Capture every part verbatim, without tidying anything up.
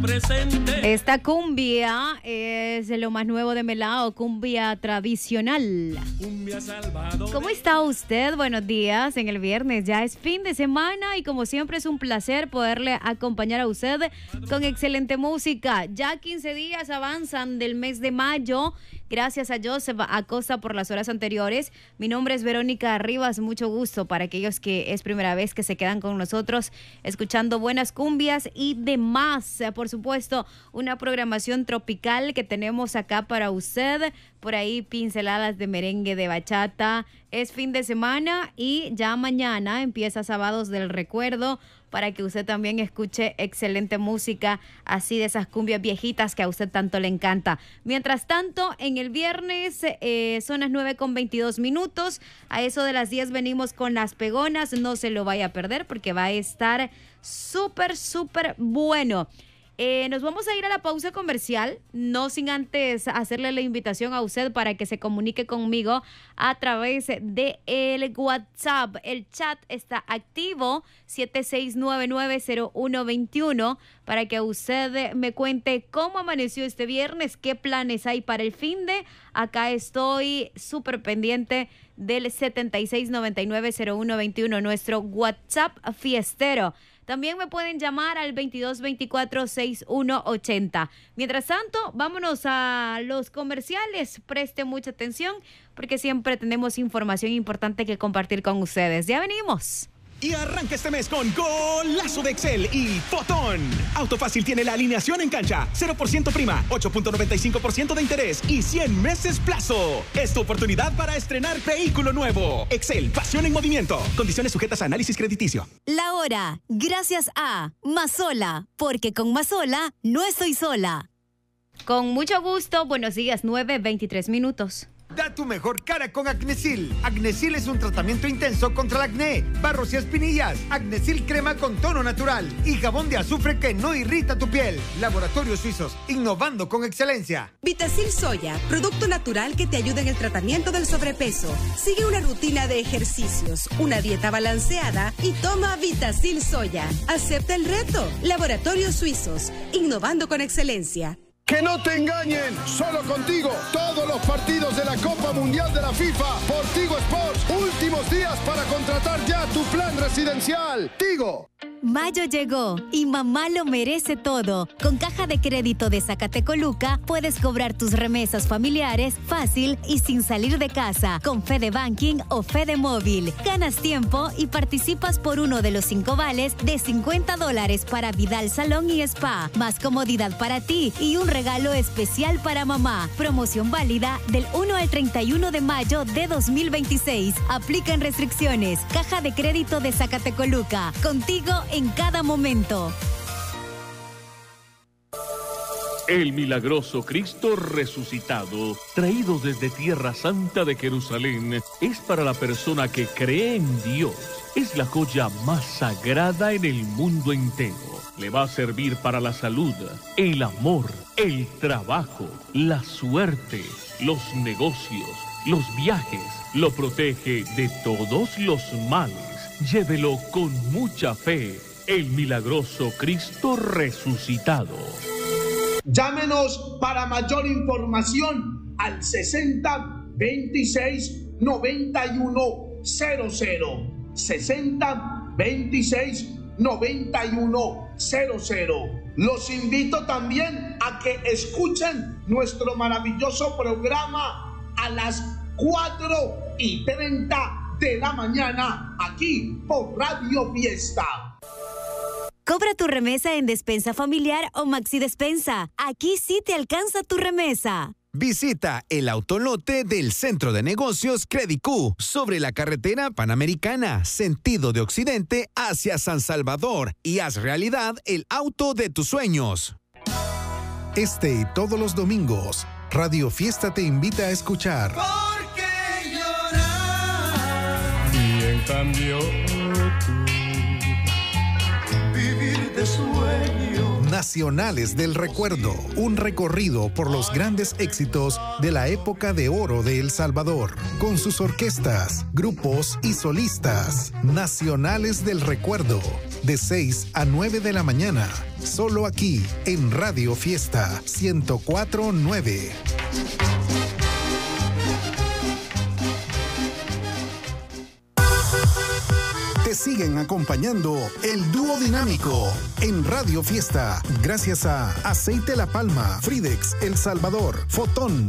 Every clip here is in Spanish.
presente. Esta cumbia es lo más nuevo de Melao, cumbia tradicional. Cumbia Salvador. ¿Cómo está usted? Buenos días. En el viernes ya es fin de semana y como siempre es un placer poderle acompañar a usted con excelente música. Ya quince días avanzan del mes de mayo. Gracias a Joseph Acosta por las horas anteriores. Mi nombre es Verónica Rivas. Mucho gusto para aquellos que es primera vez que se quedan con nosotros escuchando buenas cumbias y demás. Por supuesto, una programación tropical que tenemos acá para usted. Por ahí pinceladas de merengue, de bachata. Es fin de semana y ya mañana empieza Sábados del Recuerdo para que usted también escuche excelente música, así de esas cumbias viejitas que a usted tanto le encanta. Mientras tanto, en el viernes eh, son las nueve con veintidós minutos. A eso de las diez venimos con Las Pegonas. No se lo vaya a perder porque va a estar súper, súper bueno. Eh, nos vamos a ir a la pausa comercial, no sin antes hacerle la invitación a usted para que se comunique conmigo a través de el WhatsApp. El chat está activo, siete seis nueve nueve cero uno dos uno, para que usted me cuente cómo amaneció este viernes, qué planes hay para el finde. Acá estoy súper pendiente del setenta y seis noventa y nueve cero uno veintiuno, nuestro WhatsApp fiestero. También me pueden llamar al veintidós veinticuatro sesenta y uno ochenta. Mientras tanto, vámonos a los comerciales. Preste mucha atención porque siempre tenemos información importante que compartir con ustedes. Ya venimos. Y arranca este mes con Golazo de Excel y Fotón. Autofácil tiene la alineación en cancha, cero por ciento prima, ocho punto noventa y cinco por ciento de interés y cien meses plazo. Es tu oportunidad para estrenar vehículo nuevo. Excel, pasión en movimiento. Condiciones sujetas a análisis crediticio. La hora, gracias a Mazola, porque con Mazola no estoy sola. Con mucho gusto, buenos días, nueve veintitrés minutos. Da tu mejor cara con Acnesil. Acnesil es un tratamiento intenso contra el acné, barros y espinillas. Acnesil crema con tono natural y jabón de azufre que no irrita tu piel. Laboratorios Suizos, innovando con excelencia. Vitacil Soya, producto natural que te ayuda en el tratamiento del sobrepeso. Sigue una rutina de ejercicios, una dieta balanceada y toma Vitacil Soya. Acepta el reto. Laboratorios Suizos, innovando con excelencia. Que no te engañen, solo contigo, todos los partidos de la Copa Mundial de la FIFA por Tigo Sports. Últimos días para contratar ya tu plan residencial. Tigo. Mayo llegó y mamá lo merece todo. Con Caja de Crédito de Zacatecoluca puedes cobrar tus remesas familiares fácil y sin salir de casa, con Fede Banking o Fede Móvil. Ganas tiempo y participas por uno de los cinco vales de cincuenta dólares para Vidal Salón y Spa. Más comodidad para ti y un regalo especial para mamá. Promoción válida del uno al treinta y uno de mayo de dos mil veintiséis. Aplican restricciones. Caja de Crédito de Zacatecoluca. Contigo en cada momento. El milagroso Cristo resucitado, traído desde Tierra Santa de Jerusalén, es para la persona que cree en Dios. Es la joya más sagrada en el mundo entero. Le va a servir para la salud, el amor, el trabajo, la suerte, los negocios, los viajes. Lo protege de todos los males. Llévelo con mucha fe. El milagroso Cristo resucitado. Llámenos para mayor información al sesenta veintiséis noventa y uno cero cero. sesenta veintiséis noventa y uno cero cero. Los invito también a que escuchen nuestro maravilloso programa a las cuatro y treinta de la mañana aquí por Radio Fiesta. Cobra tu remesa en Despensa Familiar o Maxi Despensa. Aquí sí te alcanza tu remesa. Visita el autolote del Centro de Negocios Credicú sobre la carretera Panamericana, sentido de occidente hacia San Salvador, y haz realidad el auto de tus sueños. Este y todos los domingos, Radio Fiesta te invita a escuchar. ¿Por qué llorar? Y en cambio tú, vivir de sueño. Nacionales del Recuerdo, un recorrido por los grandes éxitos de la época de oro de El Salvador, con sus orquestas, grupos y solistas. Nacionales del Recuerdo, de seis a nueve de la mañana, solo aquí en Radio Fiesta ciento cuatro punto nueve. Te siguen acompañando el dúo dinámico en Radio Fiesta, gracias a Aceite La Palma, Fridex El Salvador, Fotón.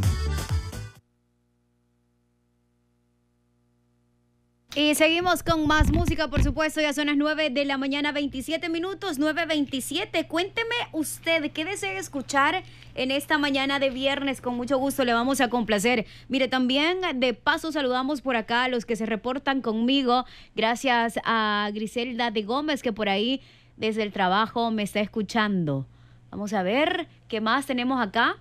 Y seguimos con más música, por supuesto, ya son las nueve de la mañana, veintisiete minutos, nueve veintisiete. Cuénteme usted, ¿qué desea escuchar en esta mañana de viernes? Con mucho gusto le vamos a complacer. Mire, también de paso saludamos por acá a los que se reportan conmigo. Gracias a Griselda de Gómez, que por ahí desde el trabajo me está escuchando. Vamos a ver qué más tenemos acá.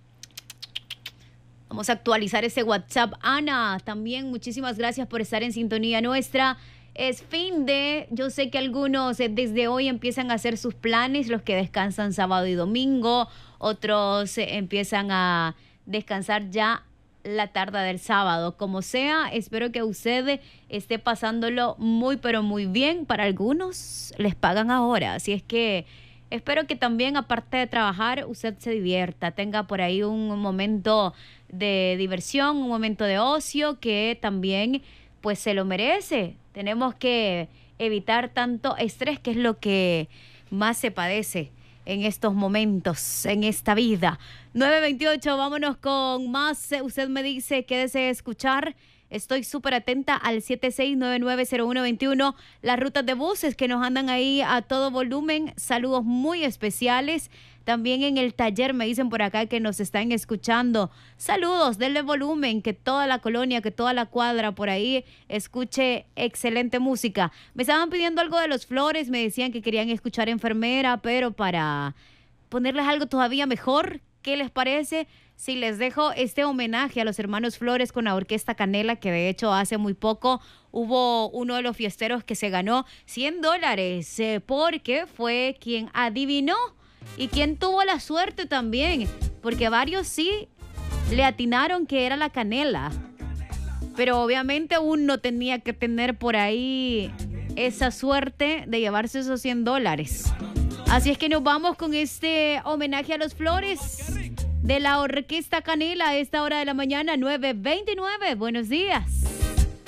Vamos a actualizar ese WhatsApp. Ana, también muchísimas gracias por estar en sintonía nuestra. Es fin de, yo sé que algunos eh, desde hoy empiezan a hacer sus planes, los que descansan sábado y domingo, otros eh, empiezan a descansar ya la tarde del sábado. Como sea, espero que usted esté pasándolo muy pero muy bien. Para algunos les pagan ahora, así es que espero que también, aparte de trabajar, usted se divierta, tenga por ahí un momento de diversión, un momento de ocio que también pues se lo merece. Tenemos que evitar tanto estrés, que es lo que más se padece en estos momentos, en esta vida. nueve veintiocho, vámonos con más. Usted me dice qué desea escuchar. Estoy súper atenta al siete seis nueve nueve cero uno dos uno. Las rutas de buses que nos andan ahí a todo volumen. Saludos muy especiales. También en el taller me dicen por acá que nos están escuchando. Saludos, denle volumen, que toda la colonia, que toda la cuadra por ahí escuche excelente música. Me estaban pidiendo algo de Los Flores, me decían que querían escuchar Enfermera, pero para ponerles algo todavía mejor, ¿qué les parece si les dejo este homenaje a los hermanos Flores con la Orquesta Canela, que de hecho hace muy poco hubo uno de los fiesteros que se ganó cien dólares eh, porque fue quien adivinó y quien tuvo la suerte también, porque varios sí le atinaron que era la canela, pero obviamente uno tenía que tener por ahí esa suerte de llevarse esos cien dólares. Así es que nos vamos con este homenaje a los Flores de la Orquesta Canela a esta hora de la mañana, nueve veintinueve. Buenos días.